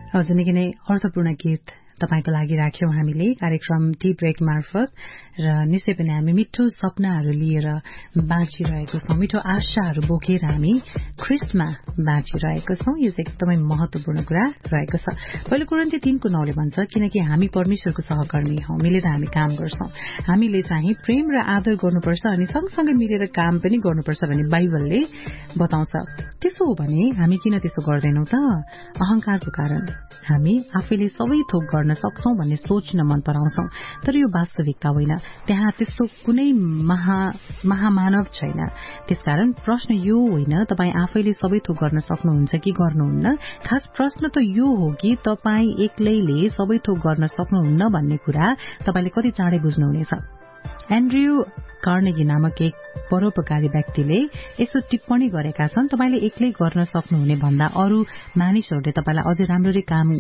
हजुर निकै नै अर्थपूर्ण गीत तपाईको लागि राख्यौं हामीले कार्यक्रम टी ब्रेक मार्फत र निश्चय पनि हामी मिठो सपनाहरू लिएर बाँचिरहेको छौं, मिठो आशाहरू बोकेर हामी ख्रिस्टमा बाँचिरहेको छौं। यो चाहिँ एकदमै महत्वपूर्ण कुरा रहेको छ। पहिलो कोरिन्थी 3:9 ले भन्छ, किनकि हामी परमेश्वरको सहकर्मी हौं, मिलेर हामी काम गर्छौं। हामीले चाहिँ प्रेम र आदर गर्नुपर्छ अनि सँगसँगै मिलेर काम पनि गर्नुपर्छ भन्ने बाइबलले बताउँछ। त्यसो हो भने हामी किन त्यसो गर्दैनौं त? अहंकारको कारण हामी आफैले सबै थोक गर्न सक्छौं भन्ने सोच्न मन पराउँछौं, तर यो वास्तविकता होइन। त्यहाँ त्यस्तो कुनै महामानव छैन। त्यसकारण प्रश्न यो होइन तपाई आफैले सबै थोक गर्न सक्नुहुन्छ कि गर्नुहुन्न। खास प्रश्न त यो हो कि तपाई एक्लैले सबै थोक गर्न सक्नुहुन्न भन्ने कुरा तपाईले कति चाँडै बुझ्नुहुनेछ। एन्ड्रयू कार्नेगी नामक एक परोपकारी व्यक्तिले यसो टिप्पणी गरेका छन्, तपाईले एक्लै गर्न सक्नुहुने भन्दा अरू मानिसहरूले तपाईलाई अझै राम्ररी काम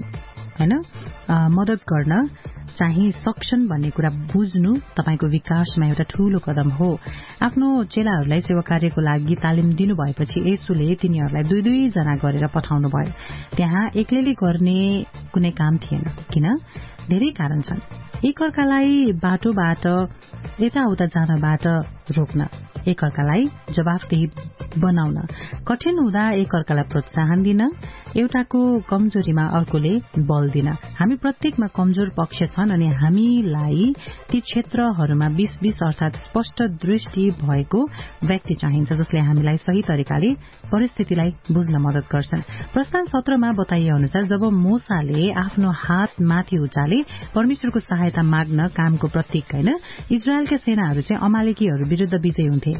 मदत गर्न चाहिँ सक्छन् भन्ने कुरा बुझ्नु तपाईको विकासमा एउटा ठूलो कदम हो। आफ्नो चेलाहरूलाई सेवा कार्यको लागि तालिम दिनु भएपछि येशूले तिनीहरूलाई दुई जना गरेर पठाउनु भयो। त्यहाँ एक्लैले गर्ने कुनै काम थिएन। किन? धेरै कारण छन्। एकअर्कालाई बाटोबाट यताउता जानबाट रोक्न, एकअर्कालाई जवाफदेही बनाउन, कठिन हुँदा एकअर्कालाई प्रोत्साहन दिन, एउटाको कमजोरीमा अर्कोले बल दिन। हामी प्रत्येकमा कमजोर पक्ष छन् अनि हामीलाई ती क्षेत्रहरूमा 20-20 अर्थात स्पष्ट दृष्टि भएको व्यक्ति चाहिन्छ, जसले हामीलाई सही तरिकाले परिस्थितिलाई बुझ्न मदत गर्छन्। प्रस्थान 17 मा बताइए अनुसार जब मोसाले आफ्नो हात माथि उचाले परमेश्वरको सहायता माग्न कामको प्रतीक हैन, इजरायलका सेनाहरू चाहिँ अमालेकीहरू विरुद्ध विजयी हुन्थे।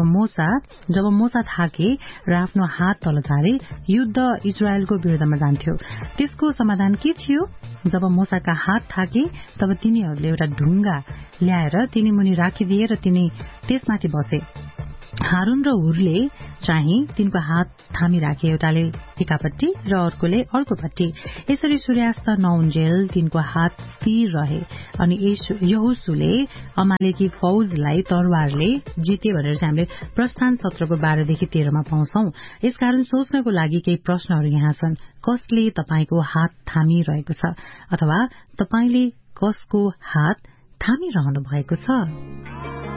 जब मोसा थाके र आफ्नो हात तल झारे, युद्ध इजरायलको विरुद्धमा जान्थ्यो। त्यसको समाधान के थियो? जब मोसाका हात थाके तब तिनीहरूले एउटा ढुङ्गा ल्याएर तिनी मुनि राखिदिए र तिनी त्यसमाथि बसे। हारून र हुरले चाहिँ तिनको हात थामिराखे, एउटाले एकापट्टि र अर्कोले अर्कोपट्टि। यसरी सूर्यास्त नहुन्जेल तिनको हात स्थिर रहे अनि यहोशूले अमालेकी फौजलाई तरवारले जिते भनेर चाहिँ हामीले प्रस्थान 17 को 12 देखि 13 मा पाउँछौं। यसकारण सोच्नको लागि केही प्रश्नहरू यहाँ छन्। कसले तपाईको हात थामिरहेको छ अथवा तपाईले कसको हात थामिरहनु भएको छ?